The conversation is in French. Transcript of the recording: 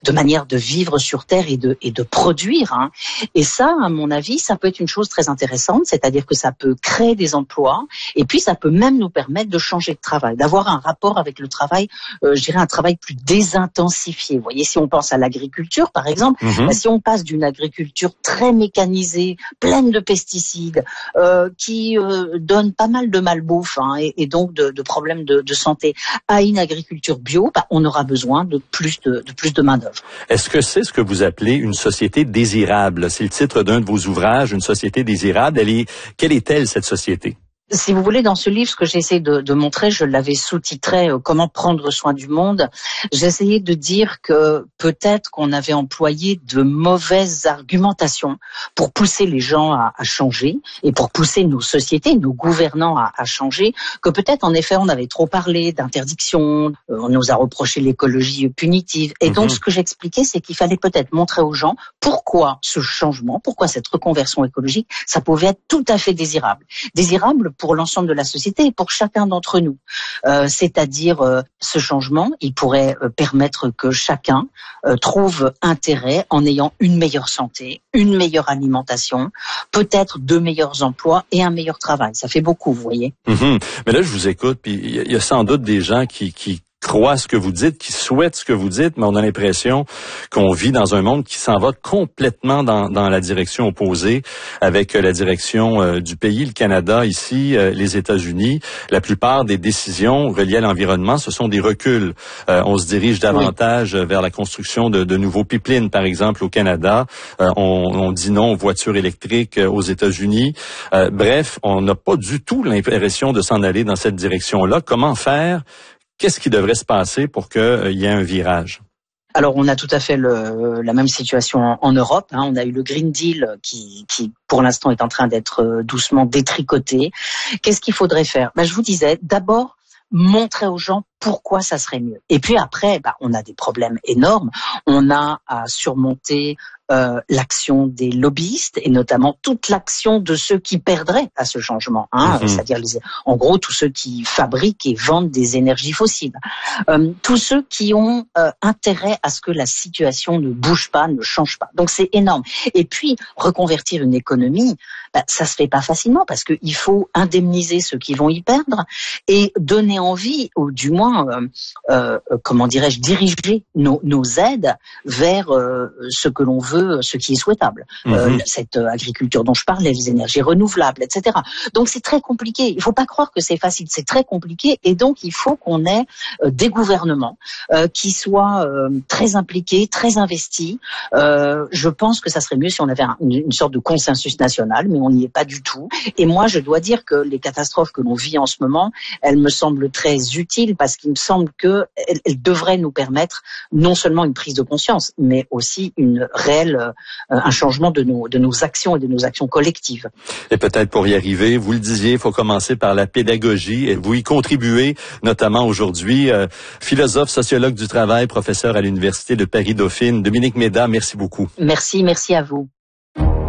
de manière de vivre sur Terre et de produire. Hein. Et ça, à mon avis, ça peut être une chose très intéressante, c'est-à-dire que ça peut créer des emplois et puis ça peut même nous permettre de changer de travail, d'avoir un rapport avec le travail, je dirais un travail plus désintensifié. Vous voyez, si on pense à l'agriculture, par exemple, si on passe d'une agriculture très mécanisée, pleine de pesticides, qui donne pas mal de malbouffe hein, et donc de problèmes de santé, à une agriculture bio, on aura besoin de plus de main-d'œuvre. Est-ce que c'est ce que vous appelez une société désirable? C'est le titre d'un de vos ouvrages, Une société désirable. Quelle est-elle, cette société? Si vous voulez, dans ce livre, ce que j'essaie de montrer, je l'avais sous-titré « Comment prendre soin du monde ». J'essayais de dire que peut-être qu'on avait employé de mauvaises argumentations pour pousser les gens à changer et pour pousser nos sociétés, nos gouvernants à changer, que peut-être en effet on avait trop parlé d'interdiction, on nous a reproché l'écologie punitive. Et donc ce que j'expliquais, c'est qu'il fallait peut-être montrer aux gens pourquoi ce changement, pourquoi cette reconversion écologique, ça pouvait être tout à fait désirable. Désirable pour l'ensemble de la société et pour chacun d'entre nous. C'est-à-dire, ce changement, il pourrait permettre que chacun trouve intérêt en ayant une meilleure santé, une meilleure alimentation, peut-être de meilleurs emplois et un meilleur travail. Ça fait beaucoup, vous voyez. Mais là, je vous écoute, puis il y a sans doute des gens qui croient ce que vous dites, qui souhaitent ce que vous dites, mais on a l'impression qu'on vit dans un monde qui s'en va complètement dans la direction opposée, avec la direction du pays, le Canada, ici, les États-Unis. La plupart des décisions reliées à l'environnement, ce sont des reculs. On se dirige davantage vers la construction de nouveaux pipelines, par exemple, au Canada. On dit non aux voitures électriques aux États-Unis. Bref, on n'a pas du tout l'impression de s'en aller dans cette direction-là. Comment faire? Qu'est-ce qui devrait se passer pour qu'il y ait un virage? Alors, on a tout à fait la même situation en Europe. Hein. On a eu le Green Deal qui pour l'instant, est en train d'être doucement détricoté. Qu'est-ce qu'il faudrait faire? Je vous disais, d'abord, montrer aux gens pourquoi ça serait mieux. Et puis après, on a des problèmes énormes. On a à surmonter l'action des lobbyistes et notamment toute l'action de ceux qui perdraient à ce changement, c'est-à-dire en gros tous ceux qui fabriquent et vendent des énergies fossiles, tous ceux qui ont intérêt à ce que la situation ne bouge pas, ne change pas. Donc c'est énorme. Et puis reconvertir une économie, ça se fait pas facilement parce que il faut indemniser ceux qui vont y perdre et donner envie, ou du moins diriger nos aides vers ce que l'on veut, ce qui est souhaitable. Cette agriculture dont je parlais, les énergies renouvelables, etc. Donc c'est très compliqué. Il ne faut pas croire que c'est facile. C'est très compliqué et donc il faut qu'on ait des gouvernements qui soient très impliqués, très investis. Je pense que ça serait mieux si on avait une sorte de consensus national, mais on n'y est pas du tout. Et moi, je dois dire que les catastrophes que l'on vit en ce moment, elles me semblent très utiles parce qu'il me semble qu'elles devraient nous permettre non seulement une prise de conscience, mais aussi un changement de nos actions et de nos actions collectives. Et peut-être pour y arriver, vous le disiez, il faut commencer par la pédagogie. Et vous y contribuez, notamment aujourd'hui. Philosophe, sociologue du travail, professeur à l'Université de Paris-Dauphine. Dominique Méda, merci beaucoup. Merci à vous.